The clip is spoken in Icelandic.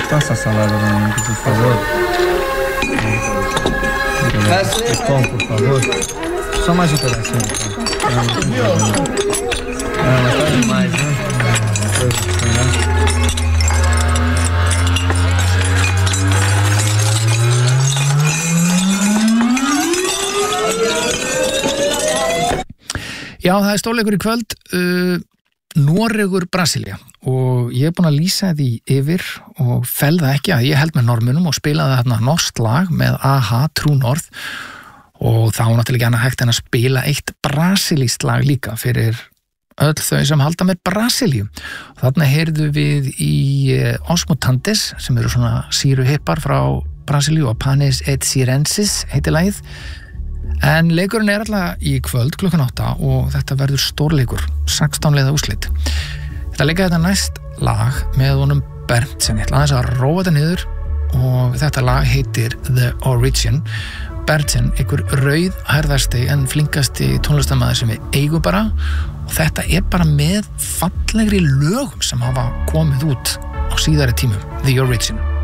Passa a salada pra mim, por favor. Pão, por favor. Só mais um pedacinho, tá? Não, mas tá demais, né? Já, það stórleikur í kvöld, Noregur, Brasilía og ég búin að lýsa því yfir og fel það ekki að ég held með normunum og spilaði þarna norskt lag með AHA, True North og þá náttúrulega ekki annað hægt en að spila eitt brasilískt lag líka fyrir öll þau sem halda með Brasilíu. Þarna heyrðu við í Osmotantes sem eru svona síruhippar frá Brasilíu og Panis et Sirensis heitir lagið. En leikurinn alltaf í kvöld klukkan 8 og þetta verður stórleikur, 16 liða úrslit. Þetta leika þetta næst lag með honum Berntsen. Ég ætla aðeins að róa þetta niður og þetta lag heitir The Origin. Berntsen, einhver rauðhærðasti en flinkasti tónlistarmaður sem við eigum bara og þetta bara með fallegri lögum sem hafa komið út á síðari tímum. The Origin.